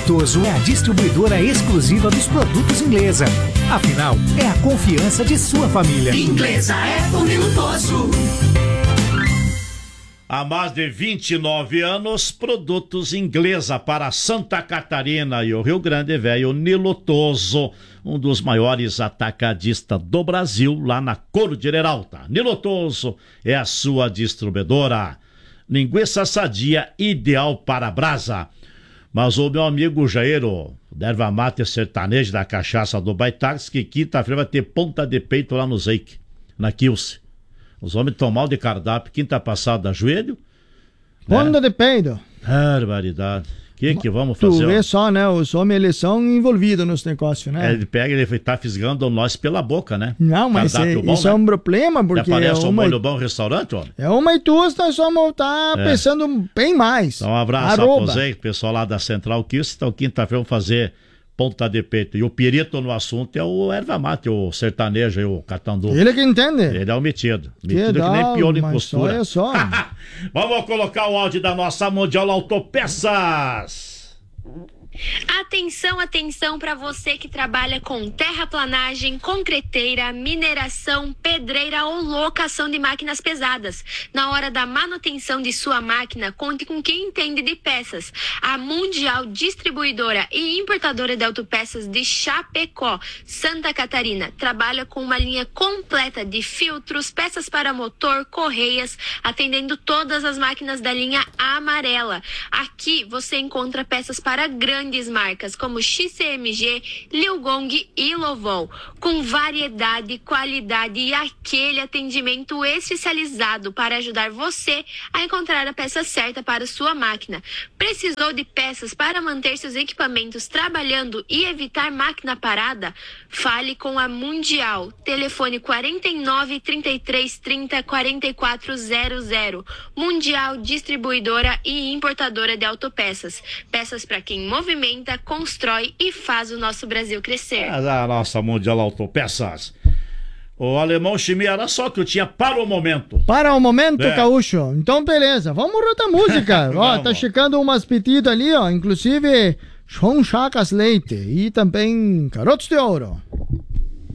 Nilotoso é a distribuidora exclusiva dos produtos Inglesa. Afinal, é a confiança de sua família. Inglesa é o Nilotoso. Há mais de 29 anos, produtos Inglesa para Santa Catarina e o Rio Grande Velho. Nilotoso, um dos maiores atacadistas do Brasil, lá na Cordilheira Alta. Nilotoso é a sua distribuidora. Linguiça sadia, ideal para brasa. Mas o meu amigo Jairo, da erva mate sertanejo da cachaça do Baitax, que quinta-feira vai ter ponta de peito lá no Zeik, na Kilse. Os homens estão mal de cardápio, quinta passada, joelho. Ponta de peito. Barbaridade. O que vamos fazer? Tu vê só, né? Os homens, eles são envolvidos nos negócios, né? Ele pega, ele tá fisgando nós pela boca, né? Não, mas isso é um problema, porque aparece um molho bom restaurante, ó. É uma e duas, nós vamos estar pensando bem mais. Então, um abraço a você, pessoal lá da Central Kills. Então, quinta-feira vamos fazer ponta de peito. E o perito no assunto é o erva mate, o sertanejo e o catandu. Ele que entende. Ele é o metido. Metido que nem piolho em costura. Olha só. Vamos colocar o áudio da nossa Mundial Autopeças. Atenção, atenção para você que trabalha com terraplanagem, concreteira, mineração, pedreira ou locação de máquinas pesadas. Na hora da manutenção de sua máquina, conte com quem entende de peças. A Mundial Distribuidora e Importadora de Autopeças de Chapecó, Santa Catarina, trabalha com uma linha completa de filtros, peças para motor, correias, atendendo todas as máquinas da linha amarela. Aqui você encontra peças para grandes marcas como XCMG, Liugong e Lovol, com variedade, qualidade e aquele atendimento especializado para ajudar você a encontrar a peça certa para sua máquina. Precisou de peças para manter seus equipamentos trabalhando e evitar máquina parada? Fale com a Mundial. Telefone 49 33 30 4400. Mundial Distribuidora e Importadora de Autopeças. Peças para quem movimenta, constrói e faz o nosso Brasil crescer. A nossa Mundial Autopeças. O alemão Chimia era só que eu tinha para o momento. Para o momento, Caúcho? Então, beleza. Vamos outra música. Ó, tá chegando umas pedidas ali, ó. Inclusive, Chon Chacas Leite e também Carotos de Ouro.